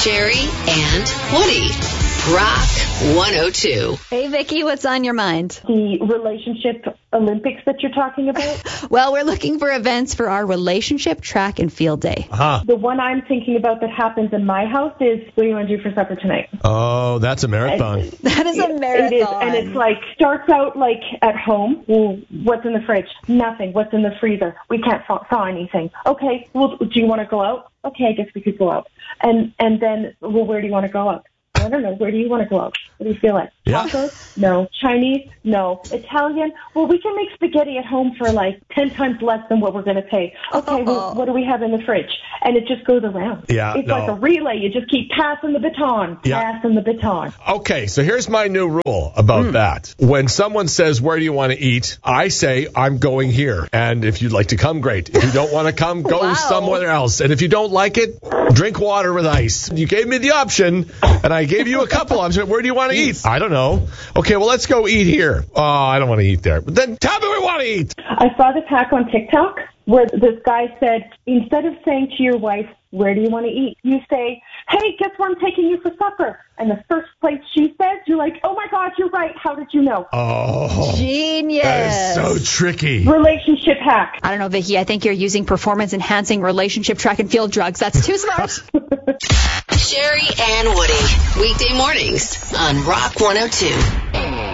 Sherry and Woody. Rock 102. Hey, Vicki, what's on your mind? The relationship Olympics that you're talking about? Well, we're looking for events for our relationship track and field day. The one I'm thinking about that happens in my house is, what do you want to do for supper tonight? Oh, that's a marathon. That is a marathon. It is, and it's like, starts out like at home. Well, what's in the fridge? Nothing. What's in the freezer? We can't thaw anything. Okay, well, do you want to go out? Okay, I guess we could go out. And then, well, where do you want to go out? I don't know. Where do you want to go out? What do you feel like? Yeah. Tacos? No. Chinese? No. Italian? Well, we can make spaghetti at home for like 10 times less than what we're going to pay. Okay, well, what do we have in the fridge? And it just goes around. Yeah, it's like a relay. You just keep passing the baton, passing the baton. Okay, so here's my new rule about that. When someone says, where do you want to eat? I say, I'm going here. And if you'd like to come, great. If you don't want to come, go somewhere else. And if you don't like it, drink water with ice. You gave me the option, and I gave you a couple options. Where do you want to eat? I don't know. Okay, well, let's go eat here. Oh, I don't want to eat there. But then tell me where we want to eat. I saw this hack on TikTok where this guy said, instead of saying to your wife, where do you want to eat? You say, hey, guess where I'm taking you for supper? And the first place she says, you're like, oh, my God, you're right. How did you know? Oh. Genius. That is so tricky. Relationship hack. I don't know, Vicki. I think you're using performance-enhancing relationship track and field drugs. That's too smart. Sherry and Woody. Weekday mornings on Rock 102.